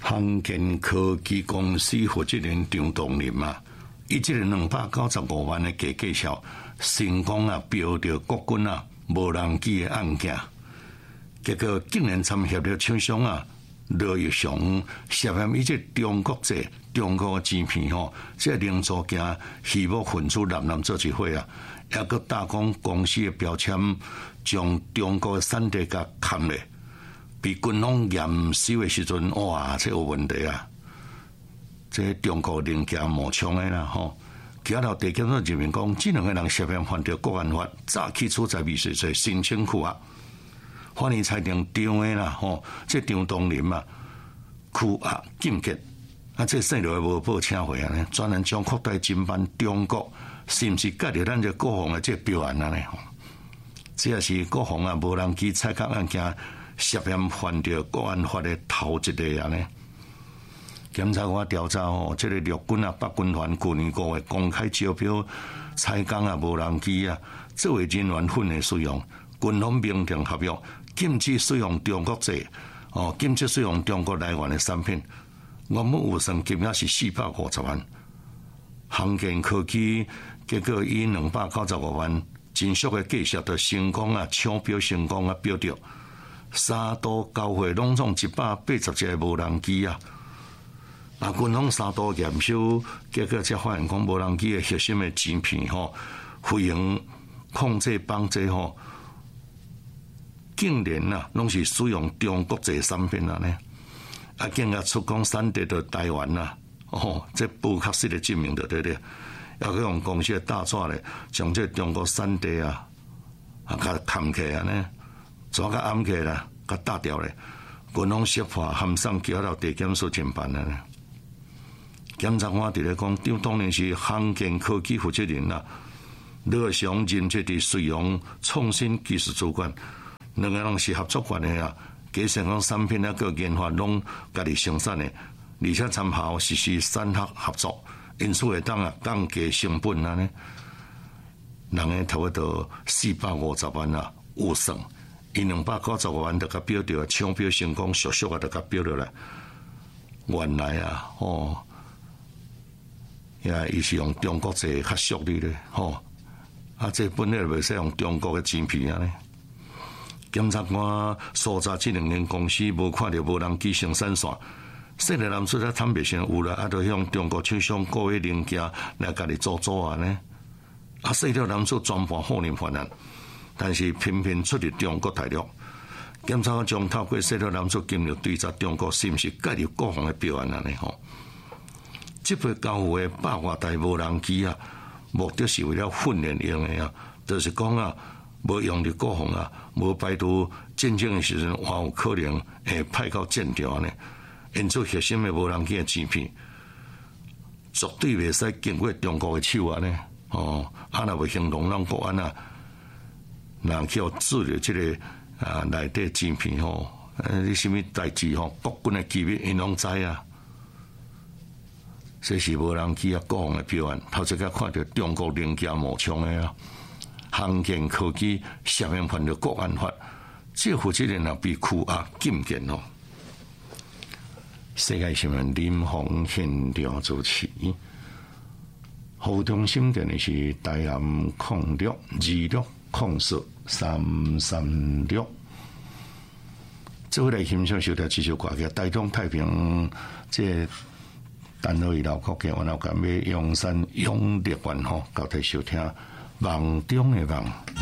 航建科技公司负责人张东林啊，伊即个295万的假介绍，成功啊标到国军啊无人机的案件，结果竟然参协了厂商啊罗玉祥涉嫌伊即中国籍、中国的钱片吼，即零组件虚无分子南做一伙啊，也搁打工公司的标签，将中国的产地甲砍咧。比军方验收的时阵，哇，这有问题啊！这中国零件冒充的啦，吼！今头地检署认明讲，这两个人涉嫌犯着国安法，早起出在未遂罪申请区啊，法院裁定张的啦，吼！这张东林啊，拘押禁结啊，这细路无报请回啊呢，专人将扩大侦办中国，是毋是隔着咱这国防的这标案啊呢？这也是国防啊，无人机采购案件。涉嫌犯着国安法的头一个啊呢，检察官调查吼，这个陆军啊、北军团去年5月公开招标采购啊无人机啊，作为人员训练使用，军方明定合约，禁止使用中国制禁止使用中国来源的产品，原本有算金额是450万，航建科技结果以295万真实的计数的成功啊，抢标成功啊标着。3都交会拢总180只无人机啊！啊，军方3都验收，结果才发现讲无人机的核心的晶片吼，飞行控制帮这吼，竟然啊，拢是使用中国这产品啊呢！啊，竟然出讲产地的台湾呐，这不确实的证明的对不对？要去用公司的大纸咧，将这中国产地啊，甲砍起啊呢！抓甲暗起啦，甲打掉咧，军方识破函送交到地检署侦办啦。检察官伫咧讲，张东林是航建科技负责人啦，罗翔任职伫绥阳创新技术主管，两个人是合作关系啊。加上讲产品啊个研发拢家己生产的，而且参考实施产学合作，因此会当啊降低成本啊呢。人个差不多450万啊，有算。伊295万就甲标着，抢标成功，速速啊就甲标落来。原来啊，伊是用中国制较俗哩咧，这本来袂使用中国的晶片啊咧。检察官搜查这2间公司，无看到无人机生产线，细个男出在坦白先有啦，啊，就向中国厂商购买零件来家己做啊呢。啊，细个男出全盘否认犯案。但是偏偏出入中国大陆，检察官将透过细条男子经历对查中国是毋是介入国防的标案呢？这批交付的100多台无人机啊，目的是为了训练用的啊，就是讲啊，无用伫国防啊，无排除战争的时阵，还有可能会派到战场呢。因此核心的无人机的晶片，绝对袂使经过中国的手啊呢。若袂行动让国安啊。人去注入这个内底晶片吼，你什么代志吼？国军的机密因拢知啊，这是无人机啊，国防的标案。头先甲看到中国零件冒充的啊，航建科技涉嫌犯了国安法，这负责人啊被拘押禁见哦。世界新闻林鸿现场主持，湖中心电的是台南062604336。这回来欣赏小调继续挂起，台中太平这丹后一路国家完了，甲要阳山永乐园吼，交替收听梦中的梦。